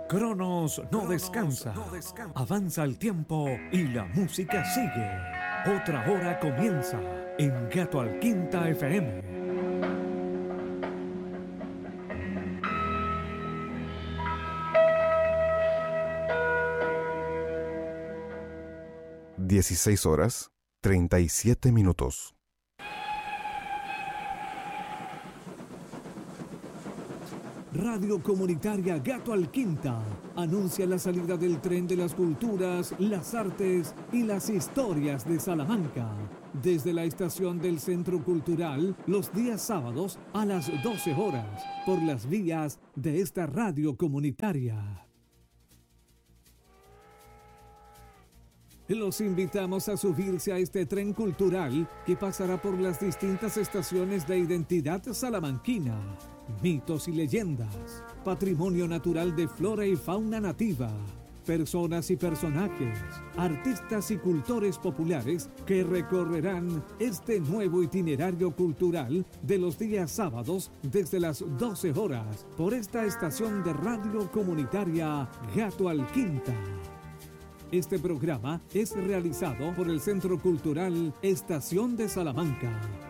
Cronos no descansa. Avanza el tiempo y la música sigue. Otra hora comienza en Gato al Quinta FM. (16:37). Radio Comunitaria Gato al Quinta anuncia la salida del tren de las culturas, las artes y las historias de Salamanca. Desde la estación del Centro Cultural, los días sábados a las 12 horas, por las vías de esta radio comunitaria. Los invitamos a subirse a este tren cultural que pasará por las distintas estaciones de identidad salamanquina, mitos y leyendas, patrimonio natural de flora y fauna nativa, personas y personajes, artistas y cultores populares que recorrerán este nuevo itinerario cultural de los días sábados desde las 12 horas por esta estación de radio comunitaria Gato al Quinta. Este programa es realizado por el Centro Cultural Estación de Salamanca.